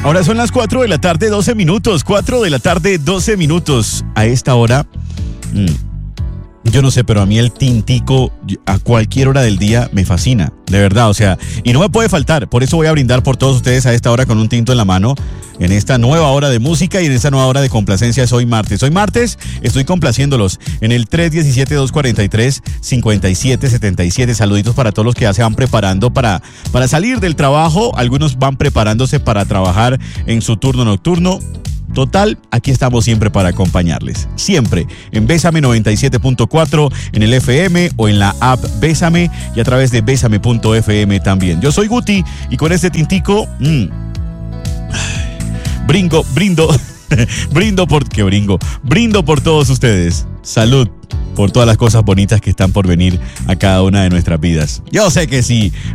Ahora son las 4 de la tarde, 12 minutos. 4 de la tarde, 12 minutos. A esta hora, yo no sé, pero a mí el tintico a cualquier hora del día me fascina, de verdad, o sea, y no me puede faltar. Por eso voy a brindar por todos ustedes a esta hora con un tinto en la mano, en esta nueva hora de música y en esta nueva hora de complacencia. Hoy martes, estoy complaciéndolos en el 317-243-5777. Saluditos para todos los que ya se van preparando para salir del trabajo. Algunos van preparándose para trabajar en su turno nocturno. Total, aquí estamos siempre para acompañarles. Siempre en Bésame 97.4, en el FM o en la app Bésame y a través de Bésame.fm también. Yo soy Guti y con este tintico, brindo por todos ustedes. Salud por todas las cosas bonitas que están por venir a cada una de nuestras vidas. Yo sé que sí.